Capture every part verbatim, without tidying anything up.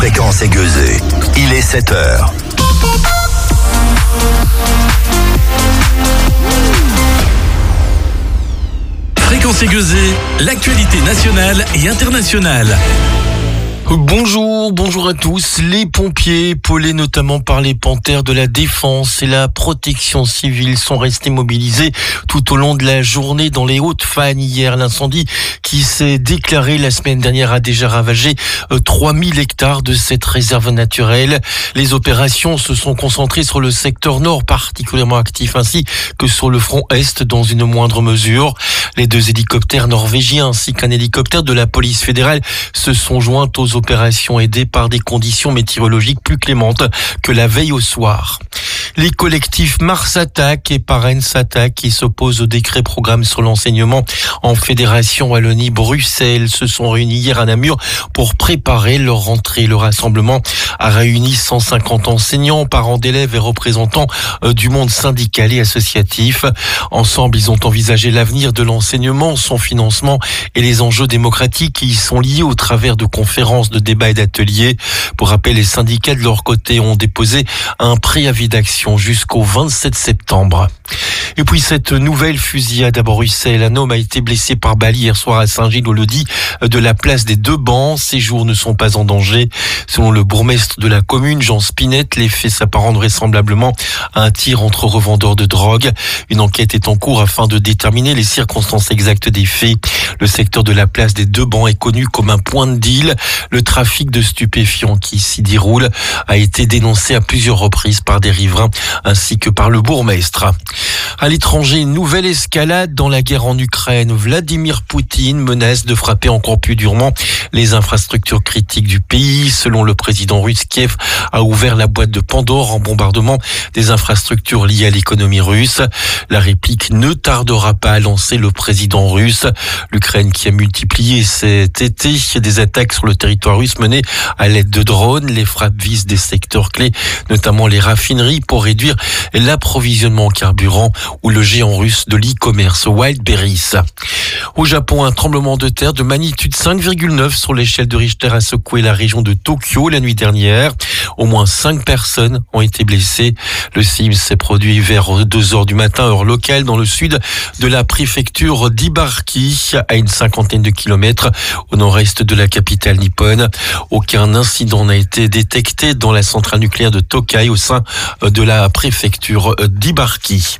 Fréquence aiguisée. Il est sept heures. Fréquence aiguisée, l'actualité nationale et internationale. Bonjour, bonjour à tous. Les pompiers, épaulés notamment par les panthères de la défense et la protection civile, sont restés mobilisés tout au long de la journée dans les Hauts-de-Fagne. Hier, l'incendie qui s'est déclaré la semaine dernière a déjà ravagé trois mille hectares de cette réserve naturelle. Les opérations se sont concentrées sur le secteur nord, particulièrement actif, ainsi que sur le front est dans une moindre mesure. Les deux hélicoptères norvégiens ainsi qu'un hélicoptère de la police fédérale se sont joints aux opérations aidées par des conditions météorologiques plus clémentes que la veille au soir. Les collectifs Mars Attaque et Parents Attaque qui s'opposent au décret programme sur l'enseignement en fédération Wallonie-Bruxelles se sont réunis hier à Namur pour préparer leur rentrée. Le rassemblement a réuni cent cinquante enseignants, parents d'élèves et représentants du monde syndical et associatif. Ensemble, ils ont envisagé l'avenir de l'enseignement, son financement et les enjeux démocratiques qui y sont liés au travers de conférences, de débats et d'ateliers. Pour rappel, les syndicats de leur côté ont déposé un préavis d'action jusqu'au vingt-sept septembre. Et puis cette nouvelle fusillade à Bruxelles. Un homme a été blessé par balle hier soir à Saint-Gilles-au-Lodi de la place des Deux Bancs. Ses jours ne sont pas en danger. Selon le bourgmestre de la commune, Jean Spinette, les faits s'apparentent vraisemblablement à un tir entre revendeurs de drogue. Une enquête est en cours afin de déterminer les circonstances exactes des faits. Le secteur de la place des Deux Bancs est connu comme un point de deal. Le trafic de stupéfiants qui s'y déroule a été dénoncé à plusieurs reprises par des riverains ainsi que par le bourgmestre. À l'étranger, une nouvelle escalade dans la guerre en Ukraine. Vladimir Poutine menace de frapper encore plus durement les infrastructures critiques du pays. Selon le président russe, Kiev a ouvert la boîte de Pandore en bombardement des infrastructures liées à l'économie russe. La réplique ne tardera pas à lancer le président russe. L'Ukraine qui a multiplié cet été des attaques sur le territoire russe menées à l'aide de drones. Les frappes visent des secteurs clés, notamment les raffineries, pour réduire l'approvisionnement en carburant ou le géant russe de l'e-commerce Wildberries. Au Japon, un tremblement de terre de magnitude cinq virgule neuf sur l'échelle de Richter a secoué la région de Tokyo la nuit dernière. Au moins cinq personnes ont été blessées. Le séisme s'est produit vers deux heures du matin, heure locale, dans le sud de la préfecture d'Ibaraki, à une cinquantaine de kilomètres au nord-est de la capitale nippone. Aucun incident n'a été détecté dans la centrale nucléaire de Tokai au sein de la préfecture d'Ibaraki.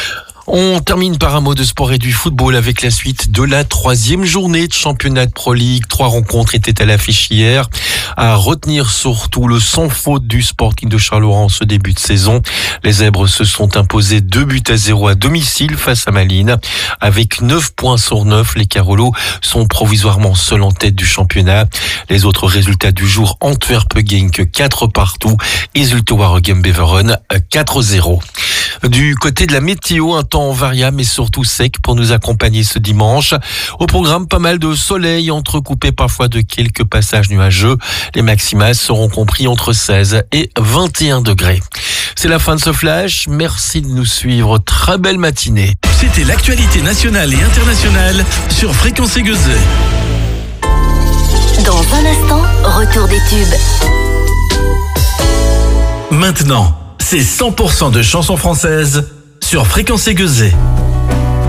On termine par un mot de sport et du football avec la suite de la troisième journée de championnat de Pro League. Trois rencontres étaient à l'affiche hier. À retenir surtout le sans faute du Sporting de Charleroi en ce début de saison. Les Zèbres se sont imposés deux buts à zéro à domicile face à Malines. Avec neuf points sur neuf, les Carolos sont provisoirement seuls en tête du championnat. Les autres résultats du jour, Antwerp Genk quatre partout et Zulte Waregem Beveren quatre zéro. Du côté de la météo, un temps variable mais surtout sec pour nous accompagner ce dimanche. Au programme, pas mal de soleil entrecoupé parfois de quelques passages nuageux. Les maximales seront compris entre seize et vingt et un degrés. C'est la fin de ce flash. Merci de nous suivre. Très belle matinée. C'était l'actualité nationale et internationale sur Fréquence aiguisée. Dans un instant, retour des tubes. Maintenant, c'est cent pour cent de chansons françaises sur Fréquence aiguisée.